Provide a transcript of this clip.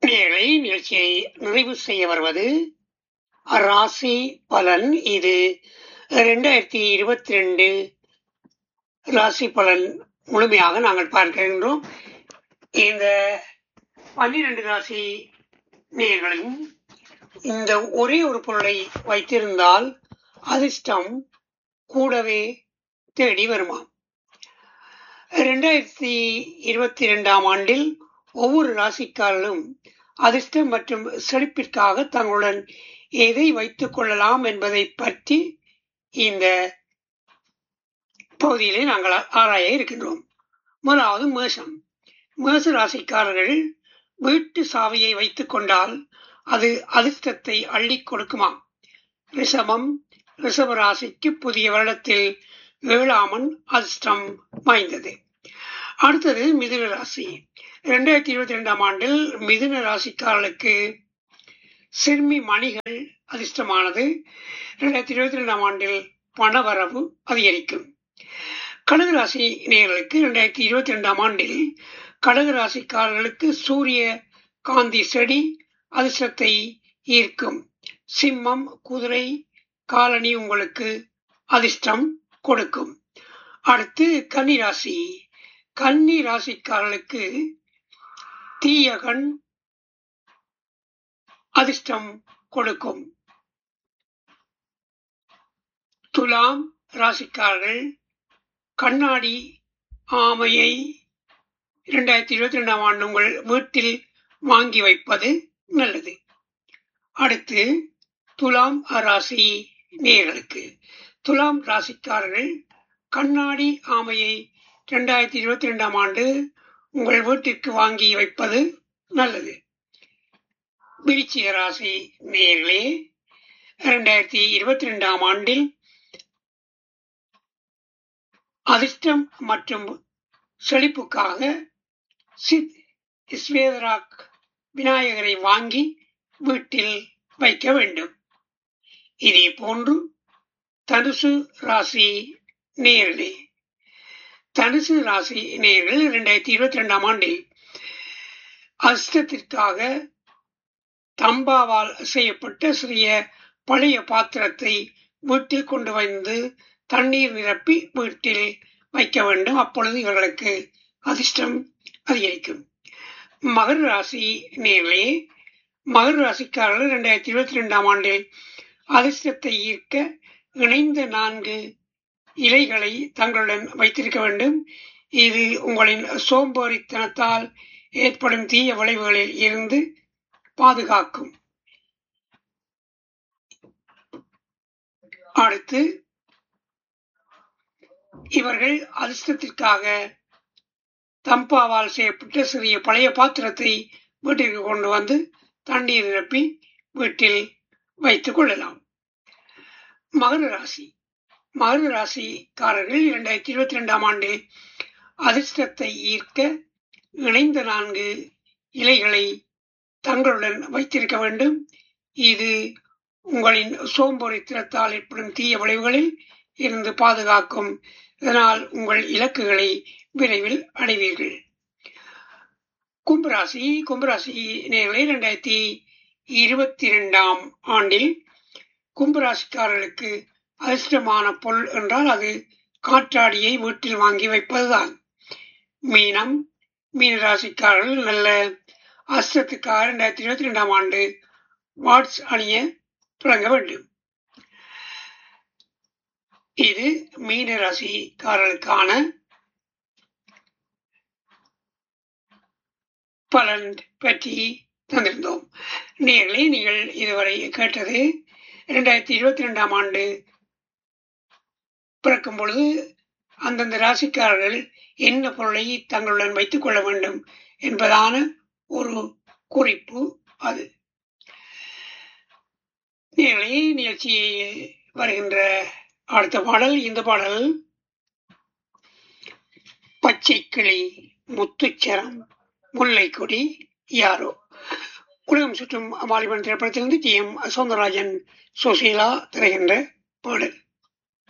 நேயர்களே, நிகழ்ச்சியை நிறைவு செய்ய வருவது ராசி பலன். இது 2022 ராசி பலன் முழுமையாக நாங்கள் பார்க்கின்றோம். இந்த 12 ராசி நேயர்களும் இந்த ஒரே ஒரு பொருளை வைத்திருந்தால் அதிர்ஷ்டம் கூடவே தேடி வருமாம். 2022ஆம் ஆண்டில் ஒவ்வொரு ராசிக்காரர்களும் அதிர்ஷ்டம் மற்றும் செழிப்பிற்காக தங்களுடன் எதை வைத்துக் கொள்ளலாம் என்பதை பற்றி இந்த பகுதியிலே நாங்கள் ஆராய இருக்கின்றோம். முதலாவது மேஷம். மேஷ ராசிக்காரர்கள் வீட்டு சாவியை வைத்துக் கொண்டால் அது அதிர்ஷ்டத்தை அள்ளி கொடுக்குமாம். ரிஷபம். ரிஷப ராசிக்கு புதிய வருடத்தில் 7ஆம் அதிர்ஷ்டம் வாய்ந்தது. அடுத்தது மிதுன ராசி. 2022ஆம் ஆண்டில் மிதுன ராசிக்காரர்களுக்கு சிறுமி மணிகள் அதிர்ஷ்டமானது. 2022ஆம் ஆண்டில் பணவரவு அதிகரிக்கும். கடகராசி நேயர்களுக்கு 2022ஆம் ஆண்டில் கடகராசிக்காரர்களுக்கு சூரிய காந்தி செடி அதிர்ஷ்டத்தை ஈர்க்கும். சிம்மம், குதிரை, காலணி உங்களுக்கு அதிர்ஷ்டம் கொடுக்கும். அடுத்து கன்னிராசி. கன்னி ராசிக்காரர்களுக்கு தீயகன் அதிர்ஷ்டம் கொடுக்கும். துலாம் ராசிக்காரர்கள் கண்ணாடி ஆமையை 2022ஆம் ஆண்டு உங்கள் வீட்டில் வாங்கி வைப்பது நல்லது. அடுத்து துலாம் ராசி நேயர்களுக்கு. துலாம் ராசிக்காரர்கள் கண்ணாடி ஆமையை 2022ஆம் ஆண்டு உங்கள் வீட்டிற்கு வாங்கி வைப்பது நல்லது. விருச்சிக ராசி நேயர்களே, 2022ஆம் ஆண்டில் அதிர்ஷ்டம் மற்றும் செழிப்புக்காக ஸ்வேதராக் விநாயகரை வாங்கி வீட்டில் வைக்க வேண்டும். இதே போன்று தனுசு ராசி நேயர்களே, தனுசு ராசி நேயர்கள் 2022ஆம் ஆண்டில் அதிர்ஷ்டத்திற்காக தம்பாவால் செய்யப்பட்ட சிறிய பழைய பாத்திரத்தை வீட்டில் கொண்டு வந்து தண்ணீர் நிரப்பி வீட்டில் வைக்க வேண்டும். அப்பொழுது இவர்களுக்கு அதிர்ஷ்டம் அதிகரிக்கும். மகர ராசி நேயர்களே, மகர ராசிக்காரர்கள் 2022ஆம் ஆண்டில் அதிர்ஷ்டத்தை ஈர்க்க இணைந்த 4 இலைகளை தங்களுடன் வைத்திருக்க வேண்டும். இது உங்களின் சோம்பேறித்தனத்தால் ஏற்படும் தீய விளைவுகளில் இருந்து பாதுகாக்கும். அடுத்து இவர்கள் அதிர்ஷ்டத்திற்காக தம்பாவால் செய்யப்பட்ட சிறிய பழைய பாத்திரத்தை வீட்டிற்கு கொண்டு வந்து தண்ணீர் நிரப்பி வீட்டில் வைத்துக் கொள்ளலாம். மகர ராசி. மகர ராசிக்காரர்கள் 2022ஆம் ஆண்டில் அதிர்ஷ்டத்தை ஈர்க்க இணைந்த 4 இலைகளை தங்களுடன் வைத்திருக்க வேண்டும். இது உங்களின் சோம்பேறித்தனத்தால் ஏற்படும் தீய விளைவுகளில் இருந்து பாதுகாக்கும். இதனால் உங்கள் இலக்குகளை விரைவில் அடைவீர்கள். கும்பராசி. கும்பராசி நேயர்களே, 2022ஆம் ஆண்டில் கும்பராசிக்காரர்களுக்கு அதிர்ஷ்டமான பொருள் என்றால் அது காற்றாடியை வீட்டில் வாங்கி வைப்பதுதான். மீனம். மீன ராசிக்காரர்கள் நல்ல அதிர்ஷ்டத்துக்காக 2022ஆம் ஆண்டு வாட்ஸ் அணிய தொடங்க வேண்டும். இது மீன ராசிக்காரர்களுக்கான பலன் பற்றி தந்திருந்தோம். நேயர்களே, நீங்கள் இதுவரை கேட்டது 2022ஆம் ஆண்டு பிறக்கும் பொழுது அந்தந்த ராசிக்காரர்கள் என்ன பொருளை தங்களுடன் வைத்துக் கொள்ள வேண்டும் என்பதான ஒரு குறிப்பு அது. நேயர்களே, நிகழ்ச்சியில் வருகின்ற அடுத்த பாடல். இந்த பாடல் பச்சை கிளி முத்துச்சரம் முல்லை கொடி யாரோ உலகம் சுற்றும் வாலிபன் திரைப்படத்திலிருந்து டி.எம். சௌந்தரராஜன், சுசீலா திரைகின்ற பாடல்.